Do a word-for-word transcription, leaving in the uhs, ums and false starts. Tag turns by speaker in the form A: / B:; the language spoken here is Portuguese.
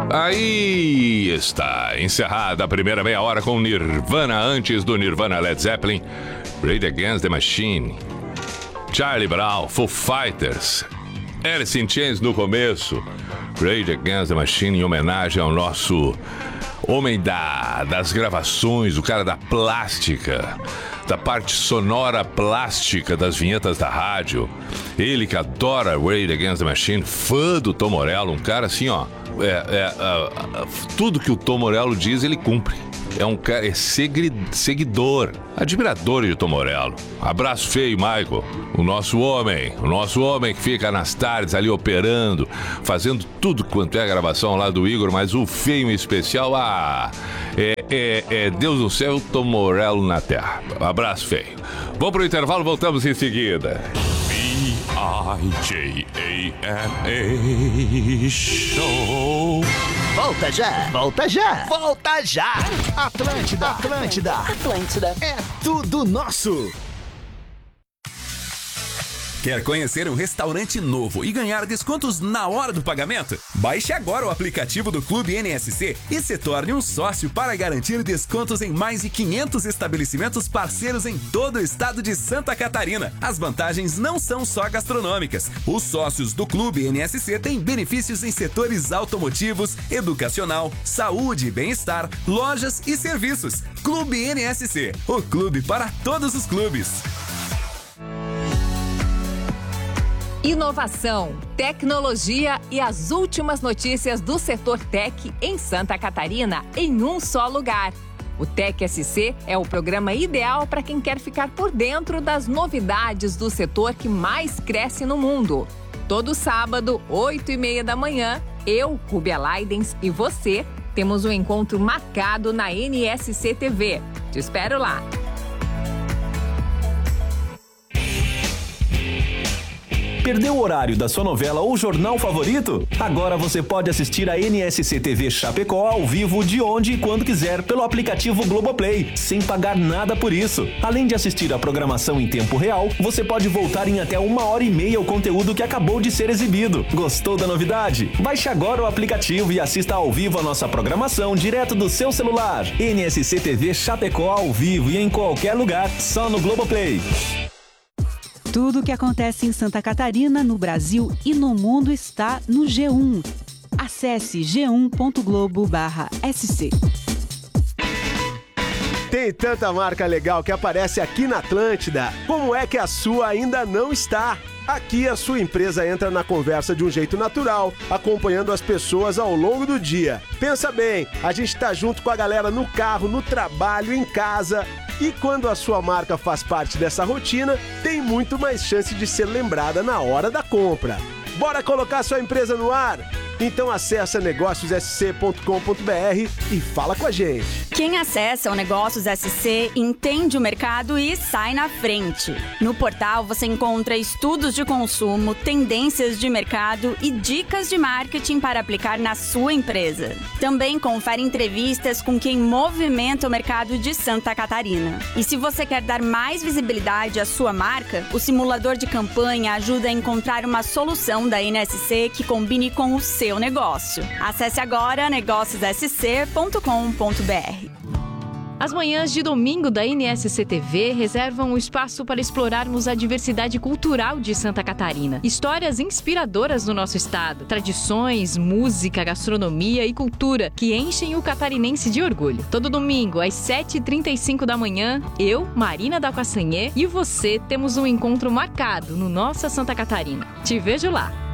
A: Aí está, encerrada a primeira meia hora com Nirvana. Antes do Nirvana, Led Zeppelin, Rage Against the Machine, Charlie Brown, Foo Fighters, Alice in Chains no começo, Rage Against the Machine em homenagem ao nosso homem da, das gravações, o cara da plástica, da parte sonora plástica das vinhetas da rádio. Ele que adora Rage Against the Machine, fã do Tom Morello, um cara assim, ó, é, é, é, é, tudo que o Tom Morello diz, ele cumpre. É um cara, é segui, seguidor, admirador de Tom Morello. Abraço feio, Michael. O nosso homem, o nosso homem que fica nas tardes ali operando, fazendo tudo quanto é a gravação lá do Igor, mas o feio em especial, ah, é, é, é Deus no céu, Tom Morello na terra. Abraço feio. Vamos pro intervalo, voltamos em seguida. B I J A N A Show.
B: Volta já, volta já, volta já. Atlântida, Atlântida,
C: Atlântida.
B: É tudo nosso.
D: Quer conhecer um restaurante novo e ganhar descontos na hora do pagamento? Baixe agora o aplicativo do Clube N S C e se torne um sócio para garantir descontos em mais de quinhentos estabelecimentos parceiros em todo o estado de Santa Catarina. As vantagens não são só gastronômicas. Os sócios do Clube N S C têm benefícios em setores automotivos, educacional, saúde e bem-estar, lojas e serviços. Clube N S C, o clube para todos os clubes.
E: Inovação, tecnologia e as últimas notícias do setor tech em Santa Catarina em um só lugar. O Tech S C é o programa ideal para quem quer ficar por dentro das novidades do setor que mais cresce no mundo. Todo sábado, oito e meia da manhã, eu, Rubia Leidens e você temos um encontro marcado na N S C T V. Te espero lá.
F: Perdeu o horário da sua novela ou jornal favorito? Agora você pode assistir a N S C T V Chapecó ao vivo de onde e quando quiser pelo aplicativo Globoplay, sem pagar nada por isso. Além de assistir a programação em tempo real, você pode voltar em até uma hora e meia o conteúdo que acabou de ser exibido. Gostou da novidade? Baixe agora o aplicativo e assista ao vivo a nossa programação direto do seu celular. N S C T V Chapecó ao vivo e em qualquer lugar, só no Globoplay.
G: Tudo o que acontece em Santa Catarina, no Brasil e no mundo está no G um. Acesse g um ponto globo barra s c.
H: Tem tanta marca legal que aparece aqui na Atlântida. Como é que a sua ainda não está? Aqui a sua empresa entra na conversa de um jeito natural, acompanhando as pessoas ao longo do dia. Pensa bem, a gente tá junto com a galera no carro, no trabalho, em casa. E quando a sua marca faz parte dessa rotina, tem muito mais chance de ser lembrada na hora da compra. Bora colocar sua empresa no ar? Então acessa negócios s c ponto com ponto b r e fala com a gente.
I: Quem acessa o Negócios S C entende o mercado e sai na frente. No portal você encontra estudos de consumo, tendências de mercado e dicas de marketing para aplicar na sua empresa. Também confere entrevistas com quem movimenta o mercado de Santa Catarina. E se você quer dar mais visibilidade à sua marca, o simulador de campanha ajuda a encontrar uma solução da N S C que combine com o seu seu negócio. Acesse agora negócios s c ponto com ponto b r.
J: As manhãs de domingo da N S C T V reservam um espaço para explorarmos a diversidade cultural de Santa Catarina. Histórias inspiradoras do nosso estado, tradições, música, gastronomia e cultura que enchem o catarinense de orgulho. Todo domingo, às sete e trinta e cinco da manhã, eu, Marina da Castanhê, e você temos um encontro marcado no Nossa Santa Catarina. Te vejo lá!